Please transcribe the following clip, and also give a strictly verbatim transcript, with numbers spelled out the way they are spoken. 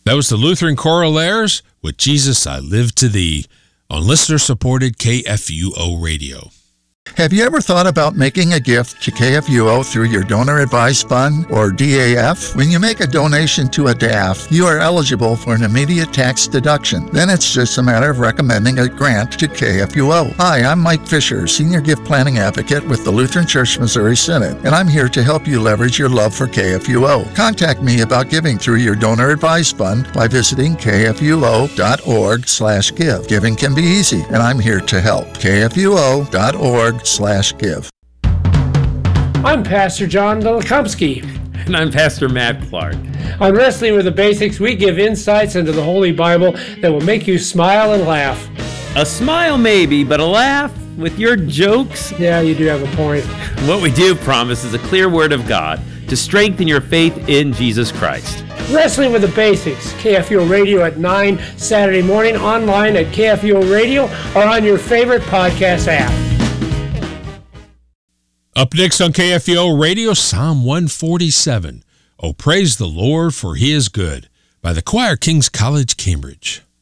That was the Lutheran Choralaires with Jesus, I Live to Thee on listener-supported K F U O Radio. Have you ever thought about making a gift to K F U O through your Donor Advised Fund, or D A F? When you make a donation to a D A F, you are eligible for an immediate tax deduction. Then it's just a matter of recommending a grant to K F U O. Hi, I'm Mike Fisher, Senior Gift Planning Advocate with the Lutheran Church Missouri Synod, and I'm here to help you leverage your love for K F U O. Contact me about giving through your Donor Advised Fund by visiting k f u o dot org slash give. Giving can be easy, and I'm here to help. k f u o dot org slash give. I'm Pastor John Dolikomski. And I'm Pastor Matt Clark. On Wrestling with the Basics, we give insights into the Holy Bible that will make you smile and laugh. A smile maybe, but a laugh with your jokes? Yeah, you do have a point. What we do promise is a clear word of God to strengthen your faith in Jesus Christ. Wrestling with the Basics, K F U O Radio at nine Saturday morning, online at K F U O Radio or on your favorite podcast app. Up next on K F U O Radio, Psalm one forty-seven, Oh, Praise the Lord, for He is Good, by the Choir King's College, Cambridge.